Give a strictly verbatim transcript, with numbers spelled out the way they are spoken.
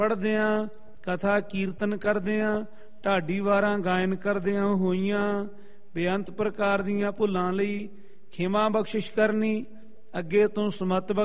ਪੜ੍ਹਦਿਆਂ, ਕਥਾ ਕੀਰਤਨ ਕਰਦਿਆਂ, ਢਾਡੀ ਵਾਰਾਂ ਗਾਇਨ ਕਰਦਿਆਂ ਹੋਈਆਂ ਬੇਅੰਤ ਪ੍ਰਕਾਰ ਦੀਆਂ ਭੁੱਲਾਂ ਲਈ ਖਿਮਾ ਬਖਸ਼ਿਸ਼ ਕਰਨੀ, ਅੱਗੇ ਤੋਂ ਸਮੱਤ